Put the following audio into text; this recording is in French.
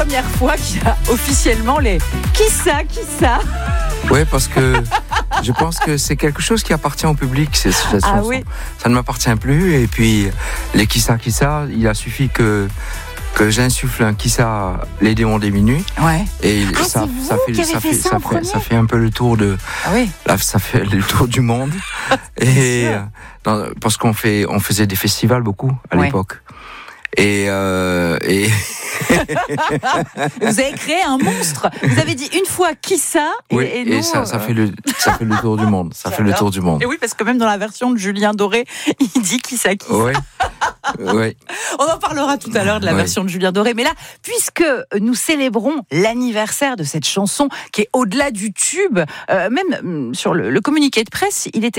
première fois qu'il y a officiellement les qui ça. Oui, parce que je pense que c'est quelque chose qui appartient au public, cette chanson. Oui. Ça ne m'appartient plus. Et puis, les qui ça, il a suffi que j'insuffle un qui ça, les démons des minuit. Ouais. Et ça fait un peu le tour de. Ah oui. Là, ça fait le tour du monde. Et parce qu'on faisait des festivals beaucoup à l'époque. Et vous avez créé un monstre. Vous avez dit une fois qui ça et ça fait le tour du monde. Ça fait le tour du monde. Et oui, parce que même dans la version de Julien Doré, il dit qui ça. Oui. Oui. On en parlera tout à l'heure de la version de Julien Doré. Mais là, puisque nous célébrons l'anniversaire de cette chanson qui est au-delà du tube, même sur le communiqué de presse, il était